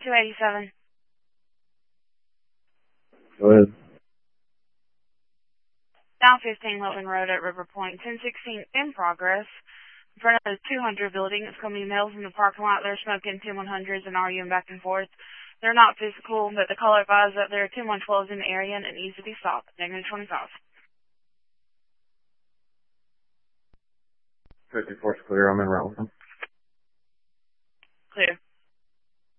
287. Go ahead. Down 15 Logan Road at River Point. 1016 in progress. In front of the 200 building. It's going to be males in the parking lot. They're smoking 2-100s and arguing back and forth. They're not physical, but the caller advised that there are 2-112s in the area and it needs to be stopped. Negative 25. 54's clear. I'm in route with them.